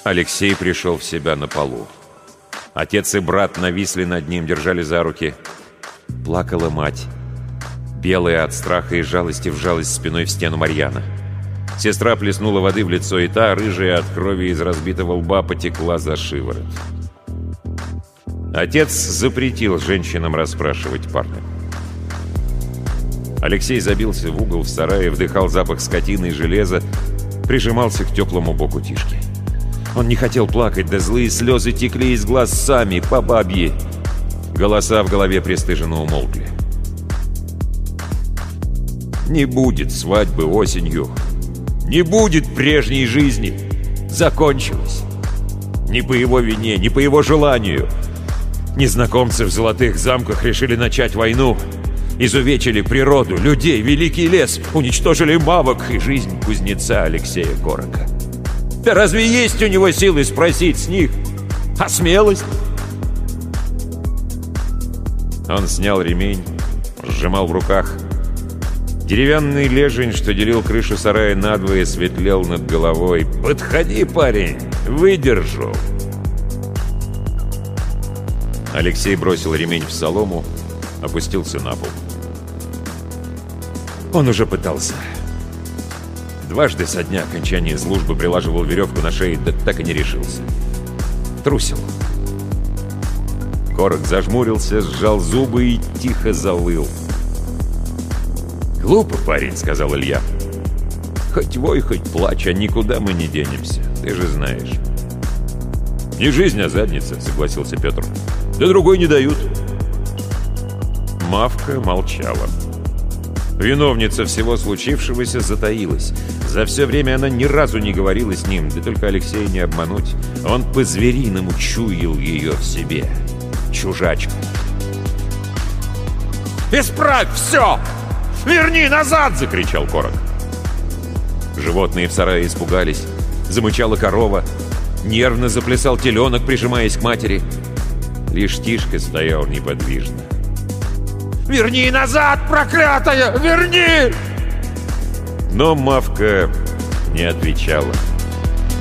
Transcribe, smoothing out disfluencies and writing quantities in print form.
Алексей пришел в себя на полу. Отец и брат нависли над ним, держали за руки. Плакала мать. Белая от страха и жалости вжалась спиной в стену Марьяна. Сестра плеснула воды в лицо, и та, рыжая от крови из разбитого лба, потекла за шиворот. Отец запретил женщинам расспрашивать парня. Алексей забился в угол в сарае, вдыхал запах скотины и железа, прижимался к теплому боку Тишки. Он не хотел плакать, да злые слезы текли из глаз сами, по бабье. Голоса в голове пристыженно умолкли. Не будет свадьбы осенью. Не будет прежней жизни. Закончилось. Не по его вине, не по его желанию. Незнакомцы в золотых замках решили начать войну. Изувечили природу, людей, великий лес. Уничтожили мавок и жизнь кузнеца Алексея Корока. Да разве есть у него силы спросить с них? А смелость? Он снял ремень, сжимал в руках. Деревянный лежень, что делил крышу сарая надвое, светлел над головой. «Подходи, парень, выдержу!» Алексей бросил ремень в солому, опустился на пол. Он уже пытался. Дважды со дня окончания службы прилаживал веревку на шее, да так и не решился. Трусил. Корок зажмурился, сжал зубы и тихо завыл. «Глупо, парень», — сказал Илья. «Хоть вой, хоть плачь, а никуда мы не денемся, ты же знаешь». «Не жизнь, а задница», — согласился Петр. «Да другой не дают». Мавка молчала. Виновница всего случившегося затаилась. За все время она ни разу не говорила с ним, да только Алексея не обмануть. Он по-звериному чуял ее в себе. Чужачку. «Исправь все! Верни назад!» — закричал Корок. Животные в сарае испугались. Замычала корова. Нервно заплясал теленок, прижимаясь к матери. Лишь Тишка стоял неподвижно. «Верни назад, проклятая! Верни!» Но мавка не отвечала.